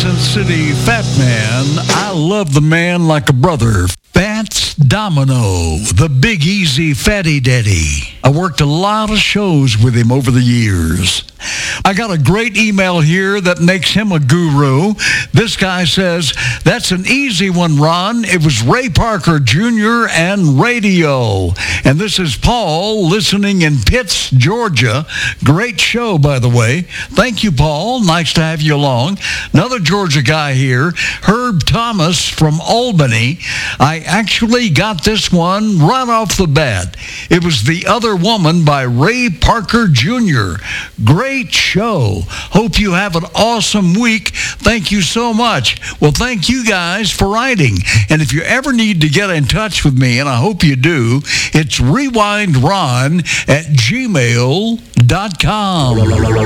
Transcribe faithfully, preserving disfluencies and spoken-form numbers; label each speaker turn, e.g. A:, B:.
A: Crescent City Fat Man. I love the man like a brother. Fats Domino, the Big Easy Fatty Daddy. I worked a lot of shows with him over the years. I got a great email here that makes him a guru. This guy says, that's an easy one, Ron. It was Ray Parker Junior and radio. And this is Paul listening in Pitts, Georgia. Great show, by the way. Thank you, Paul. Nice to have you along. Another Georgia guy here, Herb Thomas from Albany. I actually got this one right off the bat. It was The Other Woman by Ray Parker Junior Great show. Hope you have an awesome week. Thank you so much. Well, thank you guys for writing. And if you ever need to get in touch with me, and I hope you do, it's rewindron at gmail dot com.